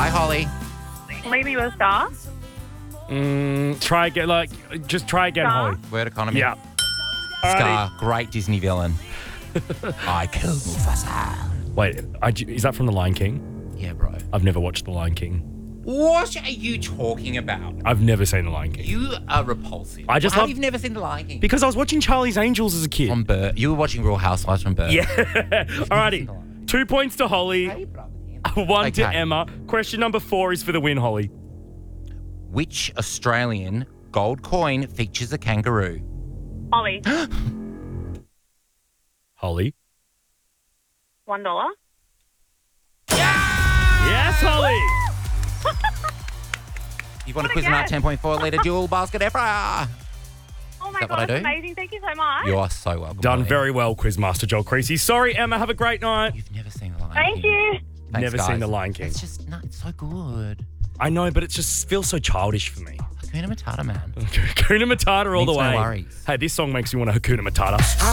Bye, Holly. Leave me with a star. Try again. Just try again, Star? Holly. Word economy. Yeah. Scar, great Disney villain. I killed Mufasa. Wait, is that from The Lion King? Yeah, bro. I've never watched The Lion King. What are you talking about? I've never seen The Lion King. You are repulsive. I just How love- have you never seen The Lion King? Because I was watching Charlie's Angels as a kid. From birth. You were watching Real Housewives from birth. Yeah. Alrighty. 2 points to Holly. Hey, brother. 1 to Okay. Emma. Question number 4 is for the win, Holly. Which Australian gold coin features a kangaroo? Ollie. Holly. $1. Yes, Holly. You've won a What a Cuisinart guess. 10.4 litre dual basket air fryer. Oh my that what God, I that's do? amazing. Thank you so much. You are so welcome. Done Holly. very well, Quizmaster Joel Creasy. Sorry, Emma. Have a great night. You've never seen The Lion Thank King. you. Thanks, Never guys. seen The Lion King. It's just, no, it's so good. I know, but it just feels so childish for me. Hakuna Matata, man. Hakuna Matata all Makes the no way. worries. Hey, this song makes me want to Hakuna Matata.